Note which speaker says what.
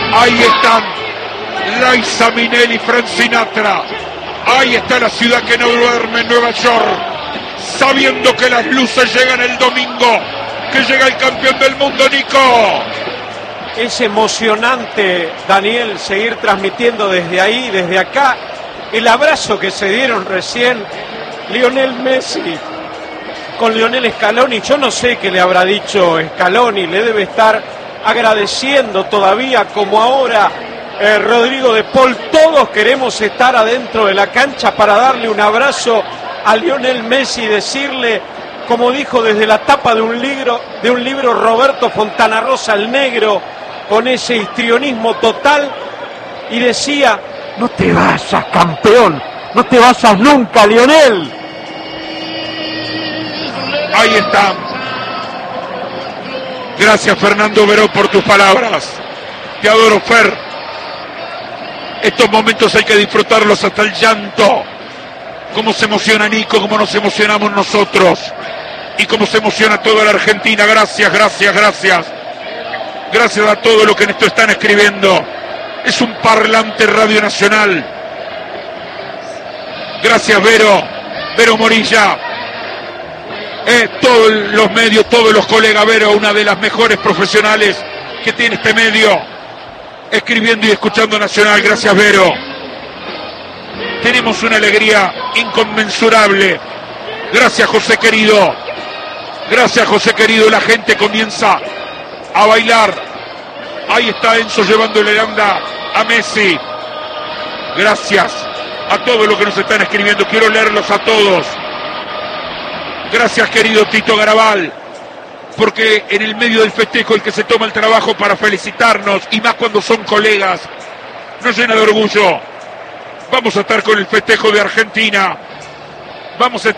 Speaker 1: Ahí están Liza Minnelli, Frank Sinatra. Ahí está la ciudad que no duerme, Nueva York, sabiendo que las luces llegan el domingo, que llega el campeón del mundo, Nico.
Speaker 2: Es emocionante, Daniel, seguir transmitiendo desde ahí, desde acá, el abrazo que se dieron recién Lionel Messi con Lionel Scaloni. Yo no sé qué le habrá dicho Scaloni, le debe estar agradeciendo todavía, como ahora Rodrigo de Paul. Todos queremos estar adentro de la cancha para darle un abrazo a Lionel Messi y decirle, como dijo desde la tapa de un libro Roberto Fontana Rosa, el negro, con ese histrionismo total, y decía: no te vayas, campeón, no te vayas nunca, Lionel.
Speaker 1: Ahí está. Gracias, Fernando Veró, por tus palabras. Te adoro, Fer. Estos momentos hay que disfrutarlos hasta el llanto. Cómo se emociona Nico, cómo nos emocionamos nosotros y cómo se emociona toda la Argentina. Gracias, gracias, gracias. Gracias a todos los que en esto están escribiendo. Es un parlante Radio Nacional. Gracias, Vero Morilla. Todos los medios, todos los colegas. Vero, una de las mejores profesionales que tiene este medio, escribiendo y escuchando Nacional. Gracias, Vero. Tenemos una alegría inconmensurable. Gracias, José querido. Gracias, José querido. La gente comienza a bailar. Ahí está Enzo llevándole la onda a Messi. Gracias a todos los que nos están escribiendo. Quiero leerlos a todos. Gracias, querido Tito Garabal, porque en el medio del festejo el que se toma el trabajo para felicitarnos, y más cuando son colegas, nos llena de orgullo. Vamos a estar con el festejo de Argentina. Vamos a estar